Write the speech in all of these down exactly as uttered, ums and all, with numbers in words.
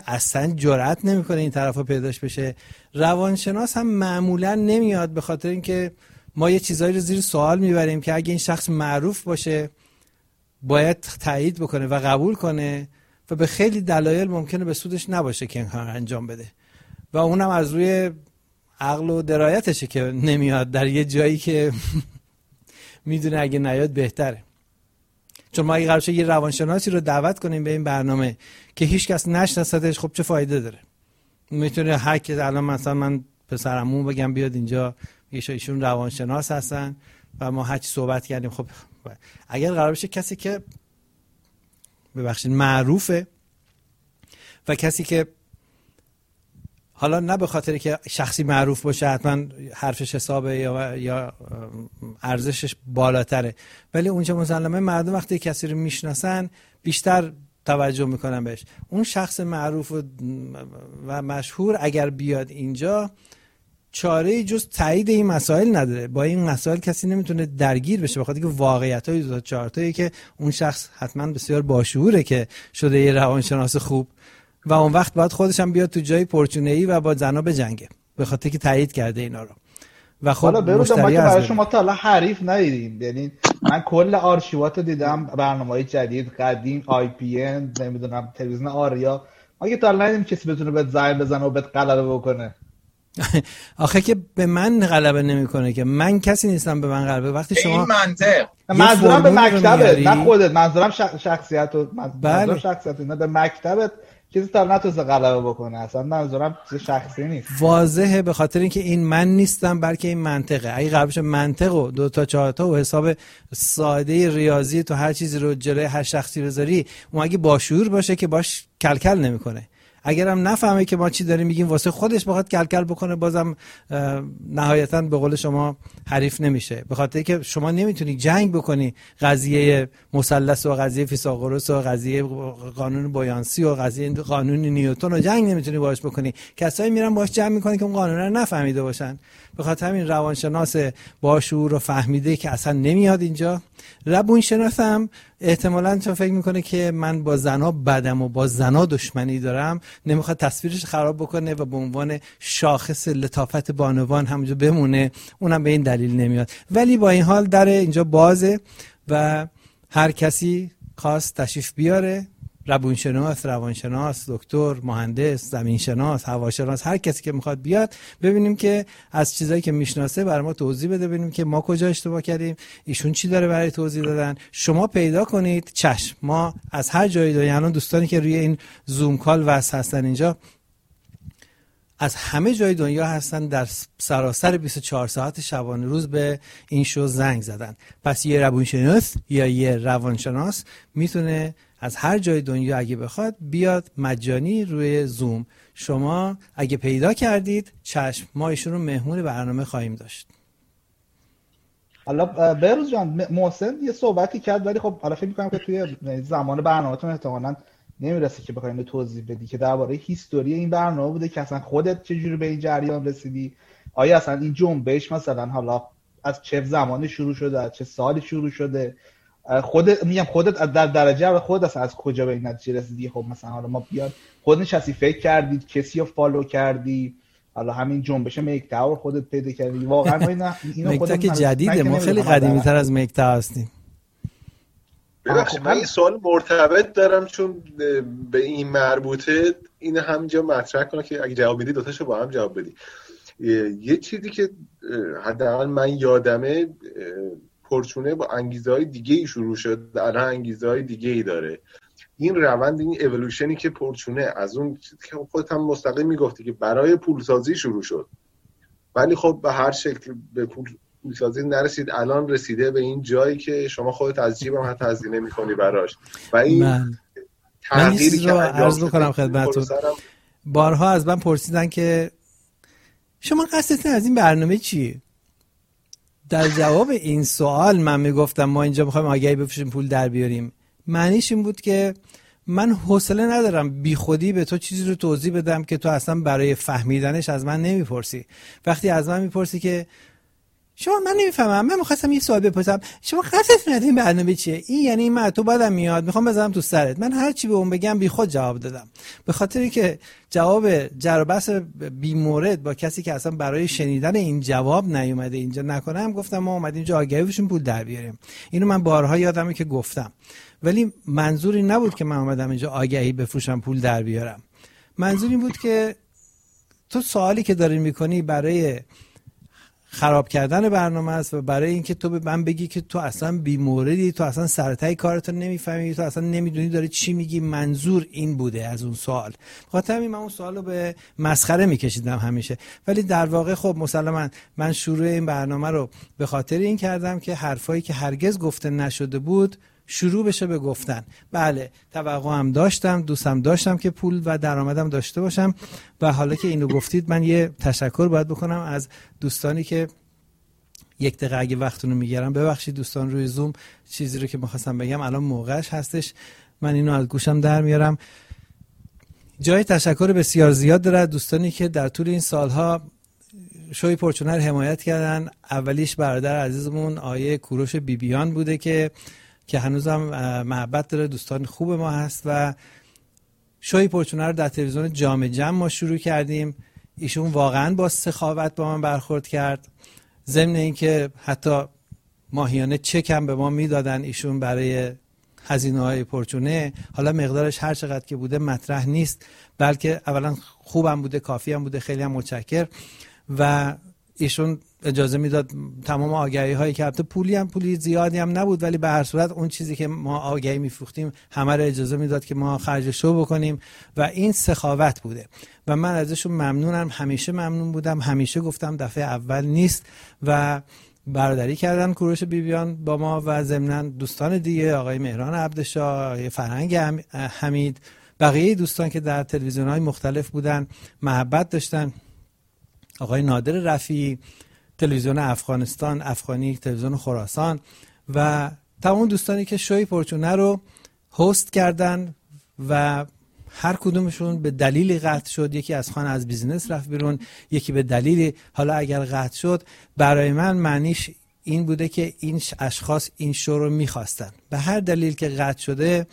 اصلا جرئت نمیکنه این طرفا پیداش بشه. روانشناس هم معمولا نمیاد، به خاطر اینکه ما یه چیزایی رو زیر سوال میبریم که اگه این شخص معروف باشه باید تایید بکنه و قبول کنه و به خیلی دلایل ممکنه به سودش نباشه که این کار انجام بده و اونم از روی عقل و درایتشه که نمیاد در یه جایی که میدونه اگه نیاد بهتره. چون ما اگه قرار شه یه روانشناسی رو دعوت کنیم به این برنامه که هیچ کس نشناستش، خب چه فایده داره؟ میتونه هر کی الان مثلا من پسرمون بگم بیاد اینجا، ایشون روانشناس هستن و ما هر چی صحبت کردیم، خب اگر قرار بشه کسی که ببخشید معروفه و کسی که حالا نه به خاطر که شخصی معروف باشه حتما حرفش حسابه یا یا ارزشش بالاتره، ولی اونجا مسلمه مردم وقتی کسی رو میشناسن بیشتر توجه میکنن بهش. اون شخص معروف و, و مشهور اگر بیاد اینجا چاره‌ای جز تایید این مسائل نداره. با این مسائل کسی نمیتونه درگیر بشه، بخاطر که واقعیت‌های دو تا چهار تایی که اون شخص حتما بسیار باشعوره که شده یه روانشناس خوب و اون وقت باید خودش هم بیاد تو جای پرچونه‌ای و با زنا بجنگه به خاطر که تایید کرده اینا رو. و خب حالا بروز ما که برای شما تا الان حریف ندیدیم، یعنی من کل آرشیوات رو دیدم، برنامه‌های جدید، قدیم، آی پی ان، نمیدونم تلویزیون آریا، ما که تا الان ندیدیم کسی بتونه بهت زنگ بزنه و بهت غلبه بکنه. آخه که به من غلبه نمیکنه که من کسی نیستم به من غلبه. وقتی شما این منطق منظورم به مکتبت نه خودت، منظورم شخصیت و منظورم بله. شخصیت نه به مکتبت کسی تا نتوسه غلبه بکنه، اصلا منظورم چیز شخصی نیست. واضحه به خاطر اینکه این من نیستم بلکه این منطقه. اگه قرار بشه منطق و دو تا چهار تا و حساب ساده ریاضی تو هر چیزی رو جلوی هر شخصی بذاری، اون اگه باشعور باشه که باش کلکل نمیکنه. اگرم نفهمه که ما چی داریم میگیم واسه خودش بخواد کلکل بکنه، بازم نهایتاً به قول شما حریف نمیشه، به خاطر که شما نمیتونی جنگ بکنی قضیه مثلث و قضیه فیثاغورس و قضیه قانون بویانسی و قضیه قانون نیوتن و جنگ نمیتونی باهاش بکنی. کسایی میرن باهاش جنگ میکنن که اون قانون رو نفهمیده باشن. به خاطر همین روانشناس باشعور و فهمیده که اصلا نمیاد اینجا. روانشناس هم احتمالاً چون فکر میکنه که من با زنا بدم و با زنا دشمنی دارم، نمیخواد تصویرش خراب بکنه و به عنوان شاخص لطافت بانوان همونجا بمونه، اونم به این دلیل نمیاد. ولی با این حال در اینجا بازه و هر کسی خواست تشریف بیاره، روانشناس، روانشناس، دکتر، مهندس، زمینشناس، هواشناس، هر کسی که میخواد بیاد، ببینیم که از چیزایی که میشناسه برای ما توضیح بده، ببینیم که ما کجا اشتباه کردیم، ایشون چی داره برای توضیح دادن. شما پیدا کنید، چشم، ما از هر جایی دنیا، الان دوستانی که روی این زوم کال واسه هستن اینجا از همه جای دنیا هستن، در سراسر بیست و چهار ساعت شبانه روز به این شو زنگ زدن. پس یه روانشناس یا یه روانشناس میتونه از هر جای دنیا اگه بخواد بیاد مجانی روی زوم. شما اگه پیدا کردید چشم، ما ایشون رو مهمون برنامه خواهیم داشت. حالا بهروز جان، محسن یه صحبتی کرد ولی خب حالا فکر می‌کنم که توی زمان برنامه‌تون احتمالاً نمیرسه که بخواید توضیح بدی که درباره هیستوری این برنامه بوده که اصلا خودت چجوری به این جریان رسیدی، آیا اصلا این جنبش مثلا حالا از چه زمانی شروع شده، از چه سالی شروع شده، خودت میگم خودت در درجه اول خودت اصلا از کجا به این نتیجه رسیدی؟ خب مثلا حالا ما بیاد خودت نشستی فکر کردید، کسی رو فالو کردی، حالا همین جنبش میک تاور خودت پیدا کردی؟ واقعا ما اینا اینو خودت میک جدیده، ما خیلی قدیمی تر از میک تاور هستیم. ببخشید من این سوال مرتبط دارم چون به این مربوطه، این همینجا مطرح کنم که اگه جواب بدی دوتاشو با هم جواب بدی. یه چیزی که حداقل من یادمه، پرچونه با انگیزه‌های دیگه‌ای شروع شد، الان انگیزه‌های دیگه‌ای داره. این روند، این اِوولوشنی که پرچونه از اون که خودت هم مستقیم میگفتی که برای پولسازی شروع شد، ولی خب به هر شکل به پول پولسازی نرسید، الان رسیده به این جایی که شما خودت از جیبم حتی هزینه می‌کنی براش. و این من تغییری که عرض بکنم خدمتتون، بارها از من پرسیدن که شما قصدتون از این برنامه چیه؟ در جواب این سوال من میگفتم ما اینجا میخوایم آگهی بفروشیم پول در بیاریم. معنیش این بود که من حوصله ندارم بی خودی به تو چیزی رو توضیح بدم که تو اصلا برای فهمیدنش از من نمیپرسی. وقتی از من میپرسی که شما من نمیفهمم، من می‌خواستم یه سوال بپرسم، شما قصدتون از این برنامه چیه؟ این یعنی من تو بعدم میاد میخوام بزنم تو سرت. من هر چی به اون بگم بی خود جواب دادم، به خاطری که جواب جر و بحث بی مورد با کسی که اصلا برای شنیدن این جواب نیومده اینجا نکنم. گفتم ما اومدیم اینجا آگهیشون پول در بیاریم. اینو من بارها یادمه که گفتم، ولی منظوری نبود که من اومدم اینجا آگهی بفروشم پول در بیارم. منظور این بود که تو سوالی که داری میکنی برای خراب کردن برنامه است و برای اینکه تو به من بگی که تو اصلا بی‌موردی، تو اصلا سرتای کارتو نمیفهمی، تو اصلا نمیدونی داری چی میگی. منظور این بوده از اون سوال. خاطر همین من اون سوالو به مسخره میکشیدم همیشه، ولی در واقع خب مسلماً من شروع این برنامه رو به خاطر این کردم که حرفایی که هرگز گفته نشده بود شروع بشه به گفتن. بله توقع هم داشتم، دوستم داشتم که پول و درآمدم داشته باشم و حالا که اینو گفتید من یه تشکر باید بکنم از دوستانی که یک دقیقه اگه وقتونو میگیرم. ببخشید دوستان روی زوم چیزی رو که می‌خواستم بگم الان موقعش هستش، من اینو از گوشم در میارم. جای تشکر بسیار زیاد داره دوستانی که در طول این سالها شوی پرچونه رو حمایت کردن. اولیش برادر عزیزمون آیه کوروش بیبیان بوده که که هنوزم محبت داره، دوستان خوب ما هست و شوی پرچونه رو در تلویزیون جام جم ما شروع کردیم. ایشون واقعا با سخاوت با من برخورد کرد، ضمن اینکه حتی ماهیانه چک هم به ما میدادن ایشون برای هزینه‌های پرچونه. حالا مقدارش هر چقدر که بوده مطرح نیست، بلکه اولا خوبم بوده، کافی هم بوده، خیلی هم متشکر. و ایشون اجازه میداد تمام آگهی هایی که البته پولی هم پولی زیادی هم نبود، ولی به هر صورت اون چیزی که ما آگهی میفروختیم همه رو اجازه میداد که ما خرج شو بکنیم و این سخاوت بوده و من ازشون ممنونم. همیشه ممنون بودم، همیشه گفتم دفعه اول نیست و برادری کردن کوروش بیبیان با ما و ضمناً دوستان دیگه، آقای مهران عبدشاه، آقای فرهنگ حمید، بقیه دوستان که در تلویزیون‌های مختلف بودن محبت داشتن، آقای نادر رفیعی، تلویزیون افغانستان، افغانی، تلویزیون خراسان و تمام دوستانی که شوی پرچونه رو هست کردن و هر کدومشون به دلیلی قطع شد. یکی از خانه از بیزنس رفت بیرون، یکی به دلیلی، حالا اگر قطع شد برای من معنیش این بوده که این اشخاص این شو رو میخواستن. به هر دلیل که قطع شده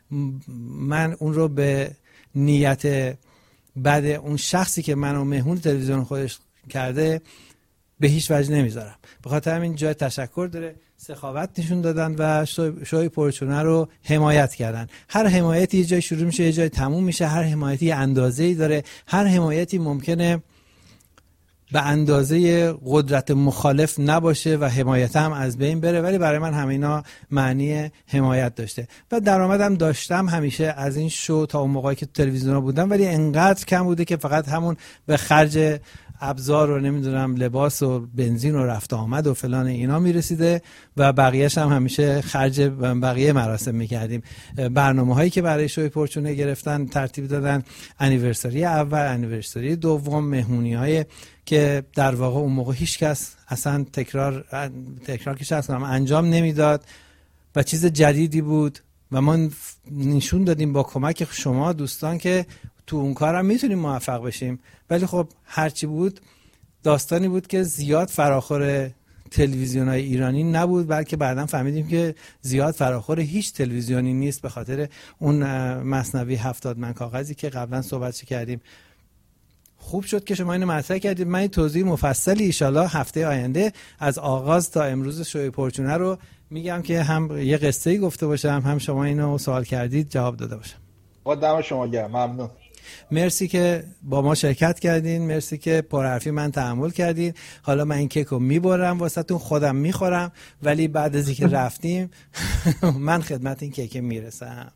من اون رو به نیت بعد اون شخصی که منو مهمون تلویزیون خودش کرده به هیچ وجه نمیذارم. به خاطر همین جای تشکر داره، سخاوت نشون دادن و شوی پرچونه رو حمایت کردن. هر حمایتی یه جای شروع میشه یه جای تموم میشه، هر حمایتی اندازه‌ای داره، هر حمایتی ممکنه به اندازه قدرت مخالف نباشه و حمایت هم از بین بره، ولی برای من همه اینا معنی حمایت داشته و درآمدم داشتم همیشه از این شو تا اون موقعی که تلویزیون بودم، ولی انقدر کم بوده که فقط همون به خرج ابزار رو نمیدونم لباس و بنزین و رفت آمد و فلان اینا میرسیده و بقیهش هم همیشه خرج بقیه مراسم میکردیم. برنامه هایی که برای شوی پرچونه گرفتن ترتیب دادن، انیورسری اول، انیورسری دوم، مهمونی های که در واقع اون موقع هیچ کس اصلا تکرار تکرار که شخص انجام نمیداد و چیز جدیدی بود و ما نشون دادیم با کمک شما دوستان که تو اون کارم میتونیم موفق بشیم. ولی خب هرچی بود داستانی بود که زیاد فراخور تلویزیون‌های ایرانی نبود، بلکه بعداً فهمیدیم که زیاد فراخور هیچ تلویزیونی نیست به خاطر اون مثنوی هفتاد من کاغذی که قبلا صحبت کردیم. خوب شد که شما اینو مطرح کردید. من این توضیح مفصلی ان شاءالله هفته آینده از آغاز تا امروز شوی پرچونه رو میگم که هم یه قصه‌ای گفته باشم، هم شما اینو سوال کردید جواب داده باشم. با دم شما گرم، ممنون. مرسی که با ما شرکت کردین، مرسی که پرحرفی من تحمل کردین. حالا من این کیک رو میبرم واسهتون، خودم میخورم، ولی بعد از اینکه رفتیم من خدمت این کیک میرسم.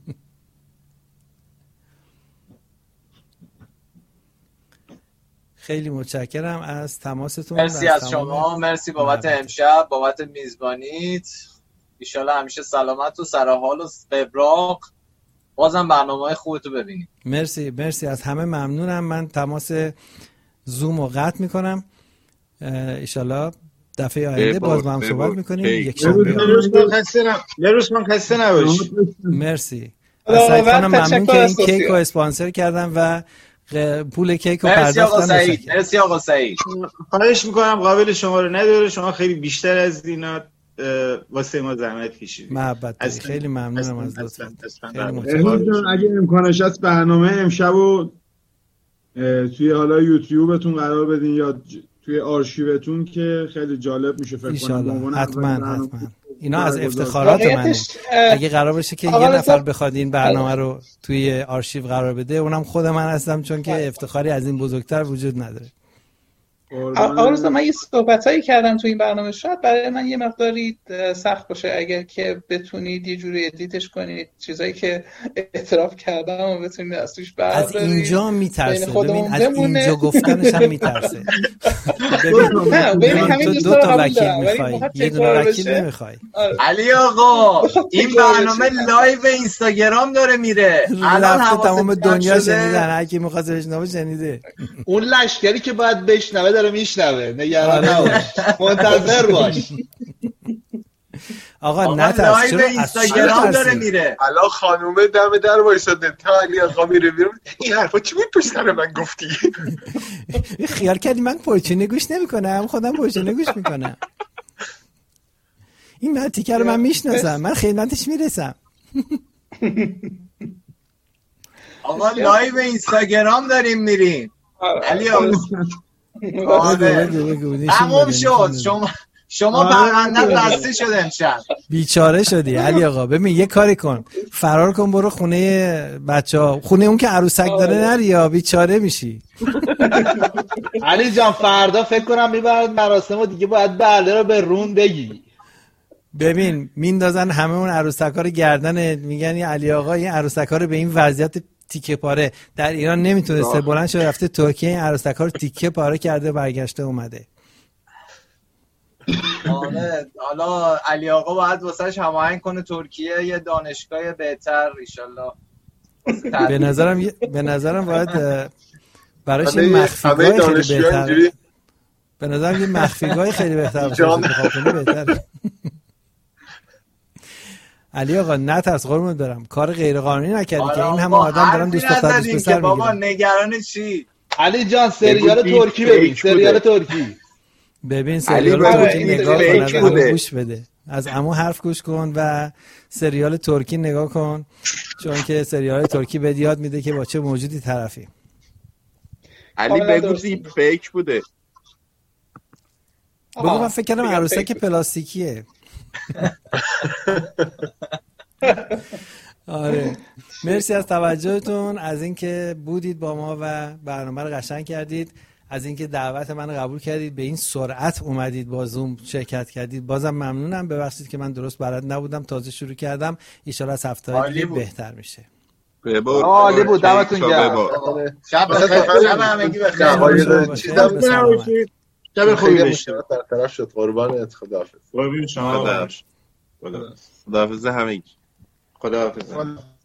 خیلی متشکرم از تماستون. مرسی از شما، مرسی بابت امشب، بابت میزبانیت. ان شاءالله همیشه سلامت و سر حال و قبراق. بازم برنامه‌های خوبتو ببینیم. مرسی مرسی از همه ممنونم. من تماس زوم رو قطع میکنم. ان شاءالله دفعه آینده باز با هم صحبت میکنیم. یک شنبه. یه روز من خسته نباشی. مرسی. از سعید خانم ممنون که این کیک رو اسپانسر کردن و پول کیک رو مرسی آقا پرداختم. سعید. مرسی آقا سعید. خواهش میکنم قابل شما رو نداره، شما خیلی بیشتر از اینا واسه ما زحمت کشیدید. محبت داری. خیلی ممنونم از لطفتون. اگه امکانش هست برنامه امشبو توی حالا یوتیوبتون قرار بدین یا توی آرشیوتون که خیلی جالب میشه فکر کنم. حتما حتما اینا از افتخارات منه. اگه قرار باشه که یه نفر بخواد این برنامه رو توی آرشیو قرار بده اونم خود من هستم، چون که افتخاری از این بزرگتر وجود نداره. آقا رضا من یه صحبتایی کردم تو این برنامه، شاید برای من یه مقداری سخت باشه اگر که بتونید یه جوری ادیتش کنید، چیزایی که اعتراف کردم و بتونید از توش بردارید. از اینجا میترسه، ببین از اینجا گفتنش هم میترسه. ببین تو دو تا وکیل میخوای، یه دونه وکیل نمیخوای. علی آقا این برنامه لایو اینستاگرام داره میره، الان تمام دنیا شنیدن، هر کی میخواد بشنوه شنیده. اون لشکری که باید بشنوه داره میشنوه، نگران نباش، منتظر باش. آقا نترس، چرا اینستاگرام داره میره؟ الان خانومه دم در وایساده تا علی آقا میره بیرون، این حرفا چی بود پشت سر من گفتی؟ خیال کردی من پرچینه گوش نمیکنم، خودم پرچینه گوش میکنم. این من تیکر رو من میشناسم، من خدمتش میرسم. آقا لایو اینستاگرام داریم میریم. علی آقا تموم شد. شما شما برنده بسته شد امشب. بیچاره شدی علی آقا. ببین یه کاری کن، فرار کن برو خونه بچه‌ها، خونه اون که عروسک داره نری یا بیچاره میشی. علی جان فردا فکر کنم میبرد مراسم و دیگه باید بله رو به رون بگی. ببین میندازن همه اون عروسک‌ها رو گردن، میگن علی آقا این عروسک‌ها رو به این وضعیت تیکه پاره در ایران نمیتونسته، بلند شده رفته ترکیه، این عروسک‌ها رو تیکه پاره کرده برگشته اومده. آره حالا علی آقا باید واسش هماهنگ کنه ترکیه یه دانشگاه بهتر ان به نظرم به نظرم باید براش این مخفیگاه خیلی بهتر، به نظرم یه مخفیگاه خیلی بهتر باشه، بهتره. علی آقا نترس قربونت برم، کار غیر قانونی نکردی که این همه آدم دارن دوست دختر دوست پسر میگیرن. بابا نگران چی؟ علی جان سریال ترکی ببین، سریال ترکی ببین سریال ترکی نگاه کن، از عمو گوش بده، از عمو حرف گوش کن و سریال ترکی نگاه کن، چون که سریال ترکی بهت یاد میده که با چه موجودی طرفی. علی بگو دیپ فیک بوده. بگو من فکر کردم عروسک پلاستیکیه. آره مرسی از توجهتون، از اینکه بودید با ما و برنامه رو قشنگ کردید، از اینکه دعوت من قبول کردید، به این سرعت اومدید با زوم شرکت کردید، بازم ممنونم. ببخشید که من درست بلد نبودم، تازه شروع کردم، ان شاءالله از هفته دیگه بهتر میشه. عالی بود، دعوتتون گرم. شب بخیر، شب همگی بخیر. شب خوبی باشه. طرف شد قربانت، خداحافظ. قربون شما. خداحافظ همگی. خداحافظ.